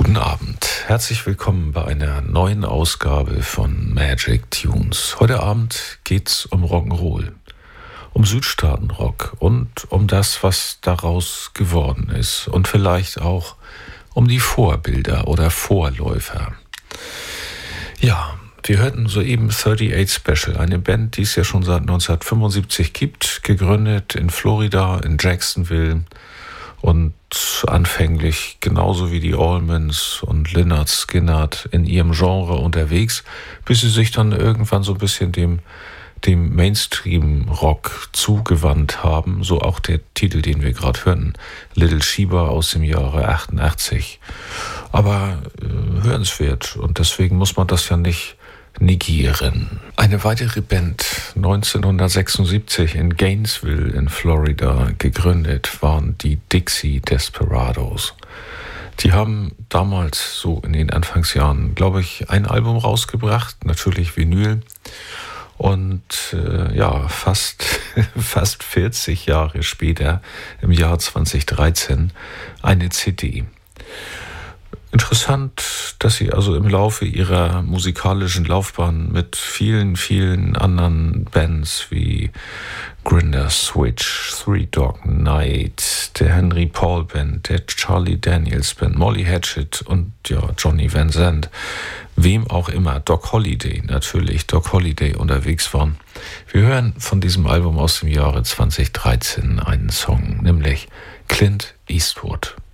Guten Abend, herzlich willkommen bei einer neuen Ausgabe von Magic Tunes. Heute Abend geht's um Rock'n'Roll, um Südstaatenrock und um das, was daraus geworden ist und vielleicht auch um die Vorbilder oder Vorläufer. Ja, wir hörten soeben 38 Special, eine Band, die es ja schon seit 1975 gibt, gegründet in Florida, in Jacksonville und anfänglich genauso wie die Allmans und Lynyrd Skynyrd in ihrem Genre unterwegs, bis sie sich dann irgendwann so ein bisschen dem Mainstream-Rock zugewandt haben, so auch der Titel, den wir gerade hörten, Little Sheba aus dem Jahre 88. Aber hörenswert und deswegen muss man das ja nicht negieren. Eine weitere Band, 1976 in Gainesville in Florida gegründet, waren die Dixie Desperados. Die haben damals so in den Anfangsjahren, glaube ich, ein Album rausgebracht, natürlich Vinyl. Und fast 40 Jahre später, im Jahr 2013, eine CD. Interessant, dass sie also im Laufe ihrer musikalischen Laufbahn mit vielen, vielen anderen Bands wie Grinder Switch, Three Dog Night, der Henry Paul Band, der Charlie Daniels Band, Molly Hatchet und Johnny Van Zandt, wem auch immer, Doc Holliday unterwegs waren. Wir hören von diesem Album aus dem Jahre 2013 einen Song, nämlich Clint Eastwood.